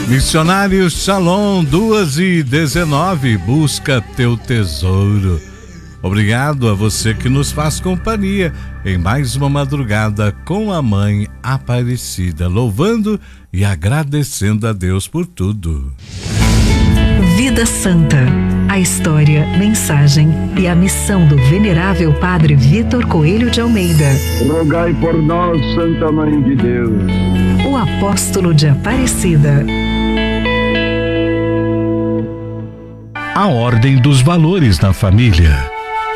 Missionário Shalom 2:19, busca teu tesouro. Obrigado a você que nos faz companhia em mais uma madrugada com a Mãe Aparecida, louvando e agradecendo a Deus por tudo. Vida Santa, a história, mensagem e a missão do venerável Padre Vitor Coelho de Almeida. Rogai por nós, Santa Mãe de Deus. O apóstolo de Aparecida. A ordem dos valores na família.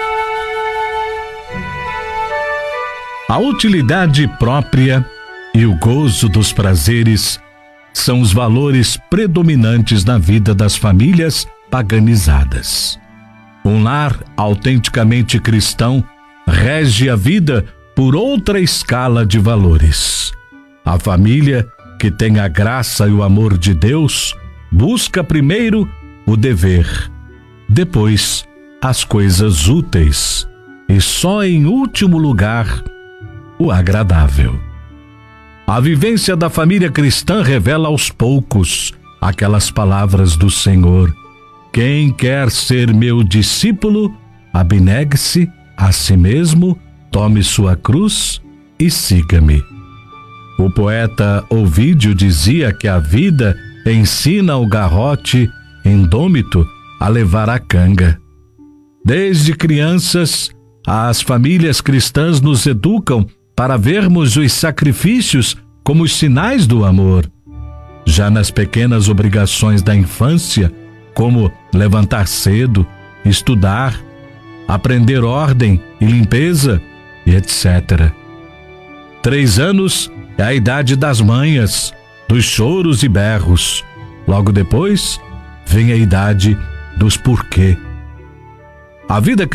A utilidade própria e o gozo dos prazeres são os valores predominantes na vida das famílias paganizadas. Um lar autenticamente cristão rege a vida por outra escala de valores. A família que tem a graça e o amor de Deus busca primeiro o dever, depois as coisas úteis e só em último lugar o agradável. A vivência da família cristã revela aos poucos aquelas palavras do Senhor: quem quer ser meu discípulo, abnegue-se a si mesmo, tome sua cruz e siga-me. O poeta Ovídio dizia que a vida ensina o garrote indômito a levar a canga. Desde crianças, as famílias cristãs nos educam para vermos os sacrifícios como os sinais do amor. Já nas pequenas obrigações da infância, como levantar cedo, estudar, aprender ordem e limpeza, e etc. 3 anos é a idade das manhas, dos choros e berros. Logo depois, vem a idade dos porquê. A vida